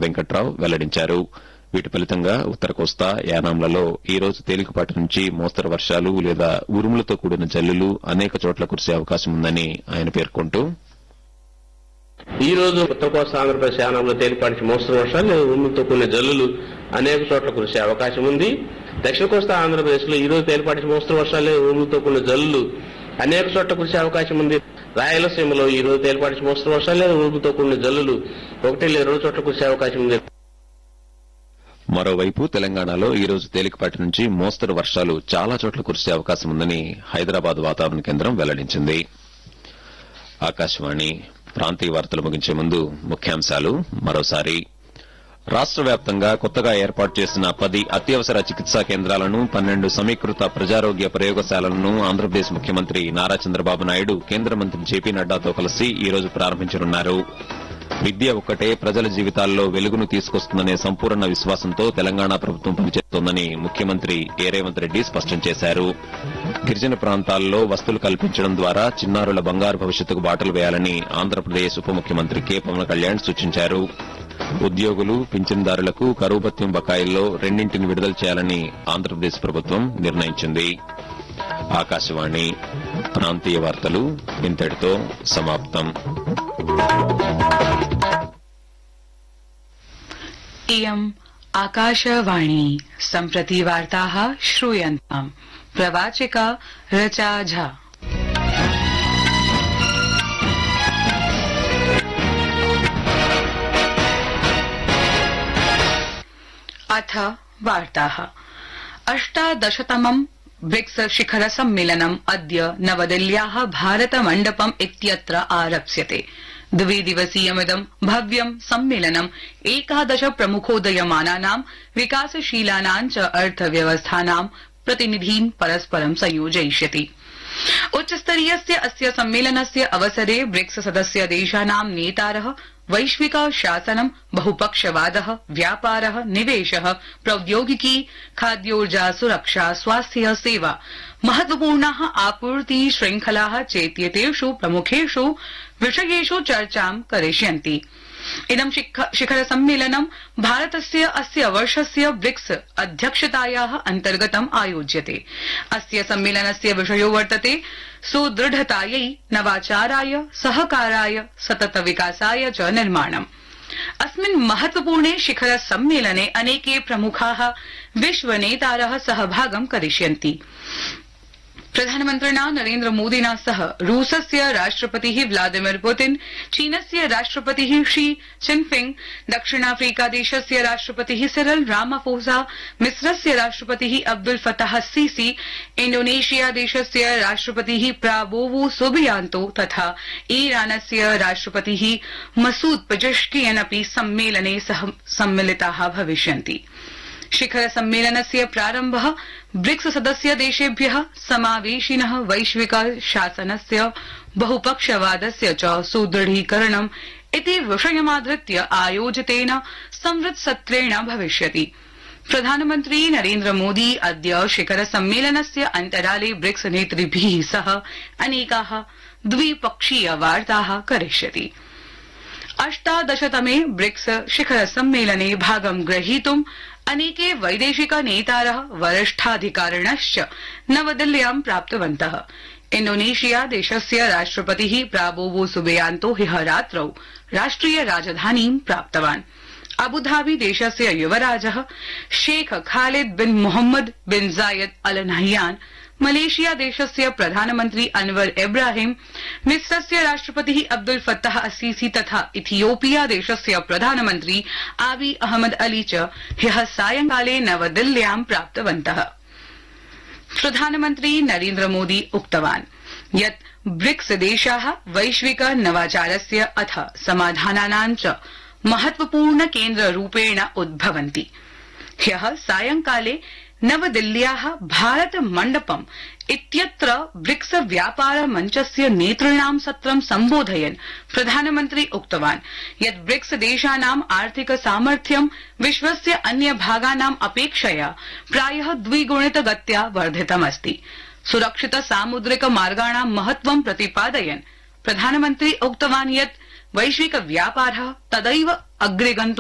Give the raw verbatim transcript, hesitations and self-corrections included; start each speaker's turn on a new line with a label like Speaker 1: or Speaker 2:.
Speaker 1: వెంకట్రావు వెల్లడించారు. వీటి ఫలితంగా ఉత్తర కోస్తా యానాంలలో ఈ రోజు తేలికపాటి నుంచి మోస్తరు వర్షాలు లేదా ఉరుములతో కూడిన జల్లులు అనేక చోట్ల కురిసే అవకాశం ఉందని ఆయన పేర్కొంటూ,
Speaker 2: ఈ రోజు ఉత్తర కోస్తా ఆంధ్రప్రదేశ్ యానాంలో తేలికపాటి మోస్తరు వర్షాలు లేదా ఉరుములతో కూడిన జల్లులు అనేక చోట్ల కురిసే అవకాశం ఉంది. దక్షిణ కోస్తా ఆంధ్రప్రదేశ్ లో ఈ రోజు తేలికపాటి మోస్తరు వర్షాలు లేదా ఉరుములతో కూడిన జల్లులు అనేక చోట్ల కురిసే అవకాశం ఉంది. రాయలసీమలో ఈ రోజు తేలికపాటి మోస్తరు వర్షాలు లేదా ఉరుములతో కూడిన జల్లులు ఒకటి లేదా రెండు చోట్ల కురిసే అవకాశం ఉంది.
Speaker 1: మరోవైపు తెలంగాణలో ఈ రోజు తేలికపాటి నుంచి మోస్తరు వర్షాలు చాలా చోట్ల కురిసే అవకాశం ఉందని హైదరాబాద్ వాతావరణ కేంద్రం వెల్లడించింది. ఆకాశవాణి ప్రాంతీయ వార్తలు ముగించే ముందు ముఖ్యాంశాలు మరోసారి. రాష్ట వ్యాప్తంగా కొత్తగా ఏర్పాటు చేసిన పది అత్యవసర చికిత్సా కేంద్రాలను, పన్నెండు సమీకృత ప్రజారోగ్య ప్రయోగశాలలను ఆంధ్రప్రదేశ్ ముఖ్యమంత్రి నారా చంద్రబాబు నాయుడు కేంద్ర మంత్రి జేపీ నడ్డాతో కలిసి ఈ రోజు ప్రారంభించనున్నారు. విద్య ఒక్కటే ప్రజల జీవితాల్లో వెలుగును తీసుకొస్తుందనే సంపూర్ణ విశ్వాసంతో తెలంగాణ ప్రభుత్వం పనిచేస్తోందని ముఖ్యమంత్రి ఏ రేవంత్ రెడ్డి స్పష్టం చేశారు. గిరిజన ప్రాంతాల్లో వసతులు కల్పించడం ద్వారా చిన్నారుల బంగారు భవిష్యత్తుకు బాటలు వేయాలని ఆంధ్రప్రదేశ్ ఉప ముఖ్యమంత్రి కె పవన్ కళ్యాణ్ సూచించారు. ఉద్యోగులు, పింఛన్దారులకు కరువు భత్యం బకాయిల్లో రెండింటిని విడుదల చేయాలని ఆంధ్రప్రదేశ్ ప్రభుత్వం నిర్ణయించింది. ఆకాశవాణి ప్రాంతీయ వార్తలు ఇంతటితో సమాప్తం.
Speaker 3: इयम् आकाशवाणी सम्प्रति वार्ताः श्रूयन्ताम्. प्रवाचिका रचा झा. अथ वार्ताः. अष्टादशतमम् ब्रिक्स शिखर सम्मेलनम् अद्य नवदिल्ल्याः भारत मण्डपम् इत्यत्र आरप्स्यते. द्विदिवसीयमिदं भव्यं सम्मेलनं एकादश प्रमुखोदयमानानां विकासशीलानां च अर्थव्यवस्थानां प्रतिनिधीन् परस्परं संयोजयिष्यति. उच्चस्तरीयस्य अस्य सम्मेलनस्य अवसरे ब्रिक्स सदस्य देशानां नेतारः वैश्विक शासनं, बहुपक्षवादः, व्यापारः, निवेशः, प्रौद्योगिकी, खाद्योर्जा सुरक्षा, स्वास्थ्य सेवा, महत्वपूर्णाः आपूर्ति श्रृंखलाः चेत्येतेषु प्रमुखेषु विषयेषु चर्चां करिष्यन्ति. इदं शिखर सम्मेलनं भारतस्य अस्य वर्षस्य ब्रिक्स अध्यक्षतायाः अन्तर्गतम् आयोज्यते. अस्य सम्मेलनस्य विषयो वर्तते सुदृढतायै, नवाचाराय, सहकाराय, सतत विकासाय च निर्माणम्. अस्मिन् महत्वपूर्णे शिखर सम्मेलने अनेके प्रमुखाः विश्वनेतारः सहभागं करिष्यन्ति. प्रधानमन्त्रिणा नरेन्द्र मोदिना सह रूसस्य राष्ट्रपतिः व्लादिमीर पुतिन, चीनस्य राष्ट्रपतिः शी जिनपिंग, दक्षिणाफ्रीकादेशस्य राष्ट्रपतिः सिरिल रामाफोसा, मिस्रस्य राष्ट्रपतिः अब्दुल फताह सीसी, इण्डोनेशियादेशस्य राष्ट्रपतिः प्राबोवो सुबियांतो तथा ईरानस्य राष्ट्रपतिः मसूद पेजेश्कियन अपि सम्मेलने सम्मिलिताः भविष्यन्ति. शिखर सम्मेलनस्य प्रारम्भः ब्रिक्स सदस्य देशेभ्यः समावेशिनः वैश्विक शासनस्य, बहुपक्षवादस्य च सुदृढीकरणम् इति विषयमाधृत्य आयोजितेन संवृत्सत्रेण भविष्यति. प्रधानमन्त्री नरेन्द्र मोदी अद्य शिखर सम्मेलनस्य अन्तराले ब्रिक्स नेतृभिः सह अनेकाः द्विपक्षीय वार्ताः करिष्यति. अष्टादशतमे ब्रिक्स शिखर सम्मेलने भागं ग्रहीतुम् अनेके वैदेशिक नेतारः, वरिष्ठाधिकारिणश्च नवदिल्ल्यां प्राप्तवन्तः. इण्डोनेशिया देशस्य राष्ट्रपतिः प्राबोवो सुबियांतो ह्यः रात्रौ राष्ट्रिय राजधानीं प्राप्तवान्. अबुधाबी देशस्य युवराजः शेख खालिद बिन मोहम्मद बिन जायद अल नह्यान, मलेशिया देशस्य प्रधानमन्त्री अनवर इब्राहिम, मिस्रस्य राष्ट्रपतिः अब्दुल फत्ताह अस्सीसी तथा इथियोपिया देशस्य प्रधानमन्त्री आबी अहमद अली च ह्यः सायंकाले नवदिल्ल्यां प्राप्तवन्तः. प्रधानमन्त्री नरेन्द्र मोदी उक्तवान् यत् ब्रिक्स देशाः वैश्विक नवाचारस्य अथ समाधानानां च महत्वपूर्ण केन्द्ररूपेण उद्भवन्ति. ह्यः सायंकाले नवदिल्ल्याः भारत मण्डपम् इत्यत्र ब्रिक्स व्यापार मञ्चस्य नेतॄणां सत्रं सम्बोधयन् प्रधानमन्त्री उक्तवान् यत् ब्रिक्स देशानाम् आर्थिक सामर्थ्यं विश्वस्य अन्य भागानाम् अपेक्षया प्रायः द्विगुणित गत्या वर्धितमस्ति. सुरक्षित सामुद्रिक मार्गाणां महत्वं प्रतिपादयन् प्रधानमन्त्री उक्तवान् यत् वैश्विक व्यापारः तदैव अग्रे गन्तुं